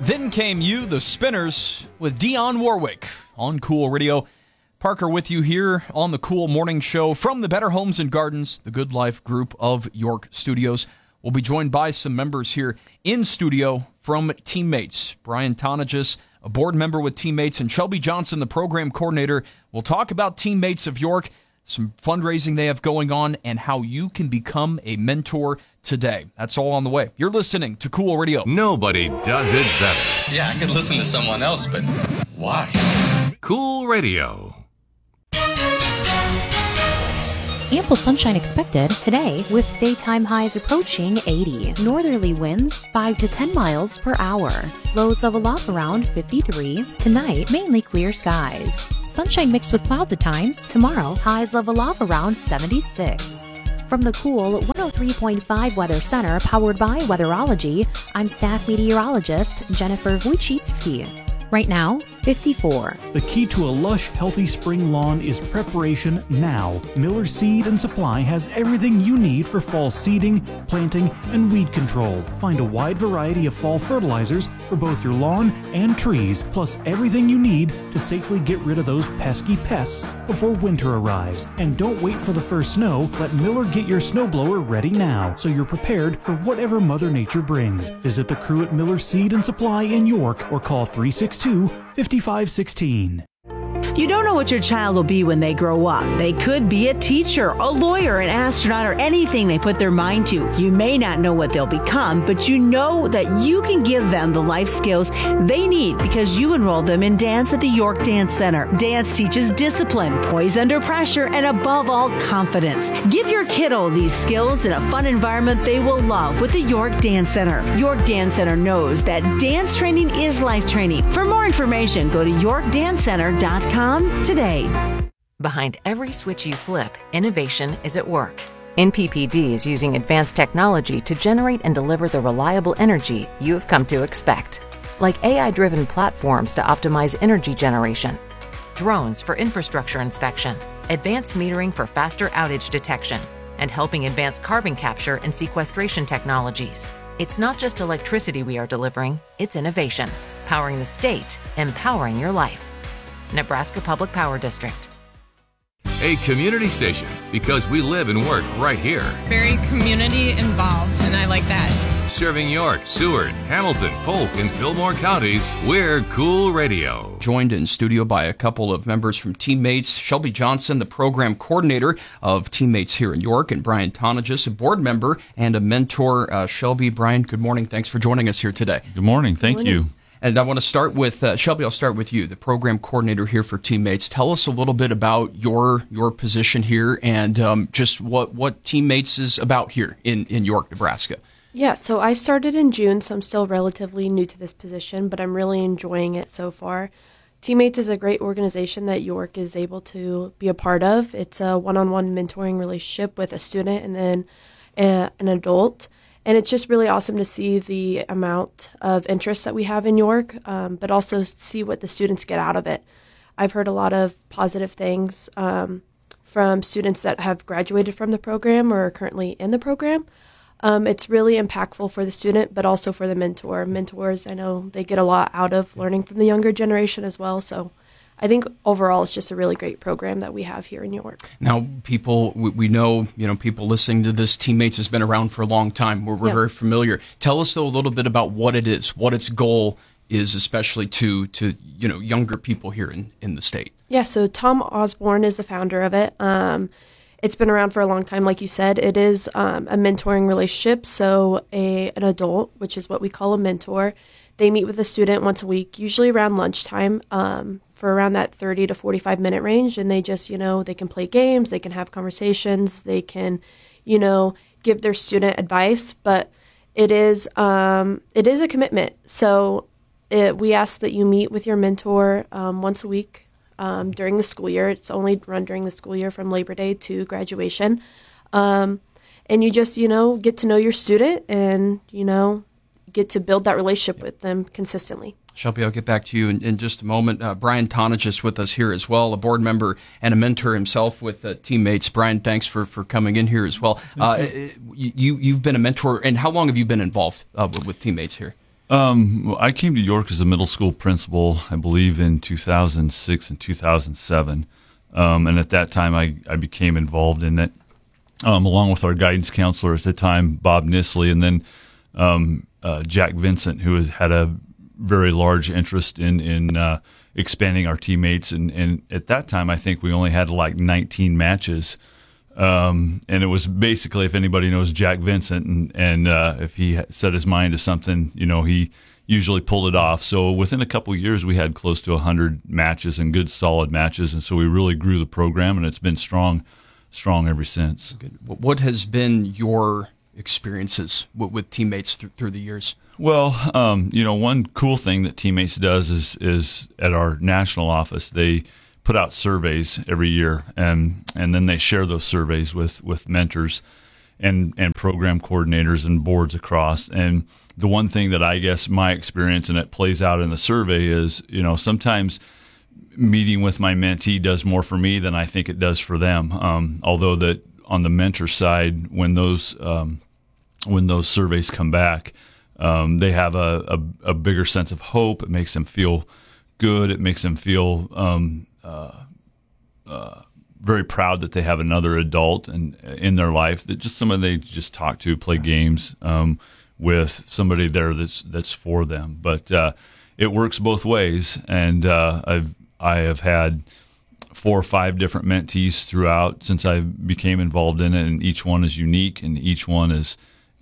Then Came You, the Spinners, with Dionne Warwick on Cool Radio. Parker with you here on the Cool Morning Show from the Better Homes and Gardens, the Good Life Group of York Studios. We'll be joined by some members here in studio from Teammates. Brian Tonagis, a board member with Teammates, and Shelby Johnson, the program coordinator. We'll talk about Teammates of York, some fundraising they have going on, and how you can become a mentor today. That's all on the way. You're listening to Cool Radio. Nobody does it better. Yeah, I could listen to someone else, but why? Cool Radio. Ample sunshine expected today with daytime highs approaching 80. Northerly winds 5 to 10 miles per hour. Lows level off around 53. Tonight, mainly clear skies. Sunshine mixed with clouds at times. Tomorrow, highs level off around 76. From the Cool 103.5 Weather Center, powered by Weatherology, I'm staff meteorologist Jennifer Wojcicki. Right now, 54. The key to a lush, healthy spring lawn is preparation now. Miller Seed and Supply has everything you need for fall seeding, planting, and weed control. Find a wide variety of fall fertilizers for both your lawn and trees, plus everything you need to safely get rid of those pesky pests before winter arrives. And don't wait for the first snow. Let Miller get your snowblower ready now, so you're prepared for whatever Mother Nature brings. Visit the crew at Miller Seed and Supply in York or call 362-5516. You don't know what your child will be when they grow up. They could be a teacher, a lawyer, an astronaut, or anything they put their mind to. You may not know what they'll become, but you know that you can give them the life skills they need because you enrolled them in dance at the York Dance Center. Dance teaches discipline, poise under pressure, and above all, confidence. Give your kiddo these skills in a fun environment they will love with the York Dance Center. York Dance Center knows that dance training is life training. For more information, go to yorkdancecenter.com today. Behind every switch you flip, innovation is at work. NPPD is using advanced technology to generate and deliver the reliable energy you have come to expect. Like AI-driven platforms to optimize energy generation, drones for infrastructure inspection, advanced metering for faster outage detection, and helping advance carbon capture and sequestration technologies. It's not just electricity we are delivering, it's innovation. Powering the state, empowering your life. Nebraska Public Power District. A community station because we live and work right here. Very community involved, and I like that. Serving York, Seward, Hamilton, Polk, and Fillmore counties, we're Cool Radio. Joined in studio by a couple of members from Teammates, Shelby Johnson, the program coordinator of Teammates here in York, and Brian Tonagis, a board member and a mentor. Shelby, Brian, good morning. Thanks for joining us here today. Good morning. Thank you. And I want to start with, Shelby, I'll start with you, the program coordinator here for Teammates. Tell us a little bit about your position here and just what Teammates is about here in York, Nebraska. Yeah, so I started in June, so I'm still relatively new to this position, but I'm really enjoying it so far. Teammates is a great organization that York is able to be a part of. It's a one-on-one mentoring relationship with a student and then an adult. And it's just really awesome to see the amount of interest that we have in York, but also see what the students get out of it. I've heard a lot of positive things from students that have graduated from the program or are currently in the program. It's really impactful for the student, but also for the mentor. Mentors, I know they get a lot out of learning from the younger generation as well. So I think overall it's just a really great program that we have here in York. Now, people, we know, people listening to this, Teammates has been around for a long time. We're very familiar. Tell us, though, a little bit about what it is, what its goal is, especially to younger people here in the state. Yeah, so Tom Osborne is the founder of it. It's been around for a long time, like you said. It is a mentoring relationship, so an adult, which is what we call a mentor, they meet with a student once a week, usually around lunchtime, for around that 30 to 45 minute range, and they just, they can play games, they can have conversations, they can, give their student advice, but it is a commitment. So we ask that you meet with your mentor once a week during the school year. It's only run during the school year from Labor Day to graduation. And you just, get to know your student and, get to build that relationship with them consistently. Shelby, I'll get back to you in just a moment. Brian Tonagis with us here as well, a board member and a mentor himself with Teammates. Brian, thanks for coming in here as well. You've been a mentor, and how long have you been involved with Teammates here? I came to York as a middle school principal, I believe, in 2006 and 2007. And at that time, I became involved in it, along with our guidance counselor at the time, Bob Nisley, and then Jack Vincent, who had a very large interest in expanding our teammates. And at that time, I think we only had like 19 matches. And it was basically, if anybody knows Jack Vincent, and if he set his mind to something, he usually pulled it off. So within a couple of years, we had close to 100 matches and good, solid matches. And so we really grew the program, and it's been strong ever since. Good. What has been your experiences with teammates through the years? Well, one cool thing that Teammates does is at our national office, they put out surveys every year, and then they share those surveys with mentors and program coordinators and boards across. And the one thing that I guess my experience, and it plays out in the survey, is sometimes meeting with my mentee does more for me than I think it does for them. Although that on the mentor side, when those surveys come back, they have a bigger sense of hope. It makes them feel good. It makes them feel very proud that they have another adult in their life, that just somebody they just talk to, play games with, somebody there that's for them. But it works both ways, and I have had 4 or 5 different mentees throughout since I became involved in it, and each one is unique, and each one is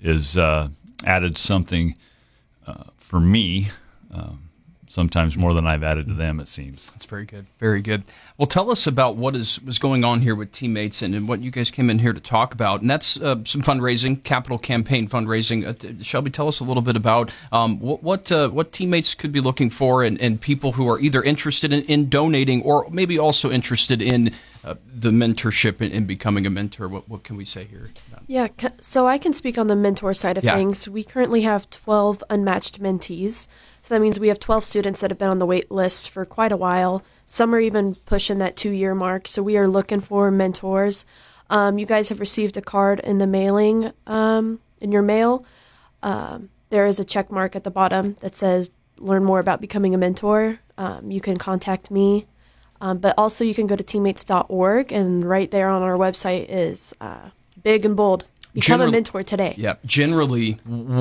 added something for me. Sometimes more than I've added to them, it seems. That's very good. Very good. Well, tell us about what was going on here with Teammates and what you guys came in here to talk about. And that's some fundraising, capital campaign fundraising. Shelby, tell us a little bit about what Teammates could be looking for, and people who are either interested in donating or maybe also interested in the mentorship and becoming a mentor. What can we say here? Yeah, so I can speak on the mentor side of things. We currently have 12 unmatched mentees. So that means we have 12 students that have been on the wait list for quite a while. Some are even pushing that 2-year mark. So we are looking for mentors. You guys have received a card in the mailing, in your mail. There is a check mark at the bottom that says, learn more about becoming a mentor. You can contact me. But also you can go to teammates.org, and right there on our website is big and bold, become a mentor today. Yeah. Generally,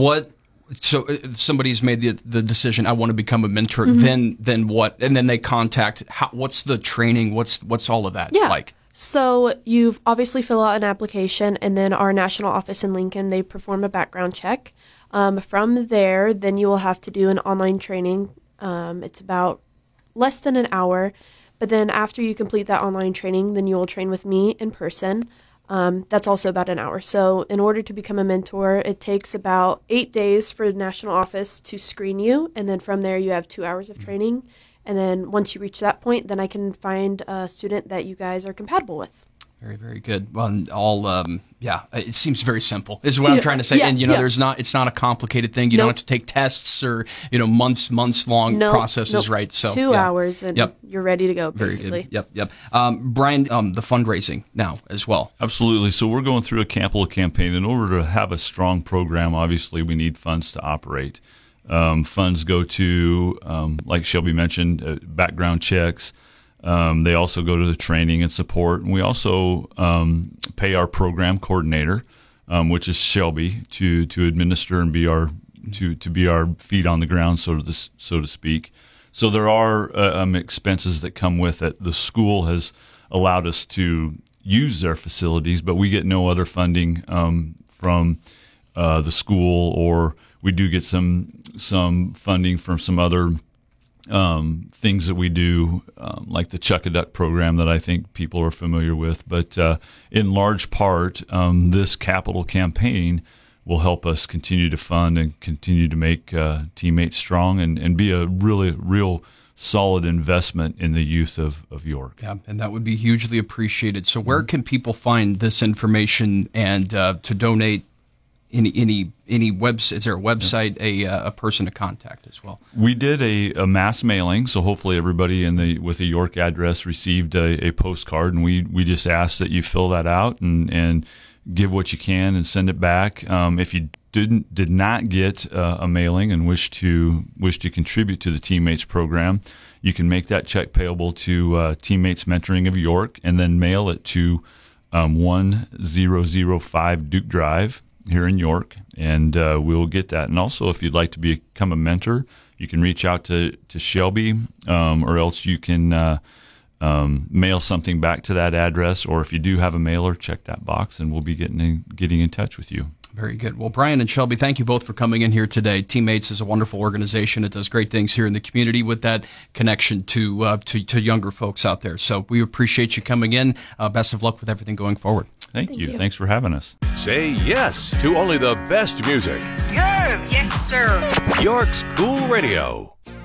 so if somebody's made the decision, I want to become a mentor, then what? And then they contact, what's the training? What's all of that like? So you obviously fill out an application, and then our national office in Lincoln, they perform a background check. From there, then you will have to do an online training. It's about less than an hour. But then after you complete that online training, then you will train with me in person. That's also about an hour. So in order to become a mentor, it takes about 8 days for the national office to screen you. And then from there, you have 2 hours of training. And then once you reach that point, then I can find a student that you guys are compatible with. Very, very good. Well, it seems very simple is what I'm trying to say. And, it's not a complicated thing. You don't have to take tests or, months long processes, right? So 2 hours and you're ready to go, basically. Very good. Yep. Brian, the fundraising now as well. Absolutely. So we're going through a capital campaign. In order to have a strong program, obviously we need funds to operate. Funds go to, like Shelby mentioned, background checks. They also go to the training and support. And we also pay our program coordinator, which is Shelby, to administer and be our feet on the ground, so to speak. So there are expenses that come with it. The school has allowed us to use their facilities, but we get no other funding from the school, or we do get some funding from some other things that we do, like the Chuck-a-Duck program that I think people are familiar with. But in large part, this capital campaign will help us continue to fund and continue to make Teammates strong and be a real solid investment in the youth of York. Yeah, and that would be hugely appreciated. So where can people find this information and to donate? Any website? Is there a website, a person to contact as well? We did a mass mailing, so hopefully everybody with a York address received a postcard, and we just ask that you fill that out and give what you can and send it back. If you did not get a mailing and wish to contribute to the Teammates program, you can make that check payable to Teammates Mentoring of York and then mail it to 1005 Duke Drive here in York, and we'll get that. And also, if you'd like to become a mentor, you can reach out to Shelby, or else you can mail something back to that address, or if you do have a mailer, check that box, and we'll be getting in touch with you. Very good. Well, Brian and Shelby, thank you both for coming in here today. Teammates is a wonderful organization. It does great things here in the community with that connection to younger folks out there. So we appreciate you coming in. Best of luck with everything going forward. Thank you. Thanks for having us. Say yes to only the best music. Yes, sir. York's Cool Radio.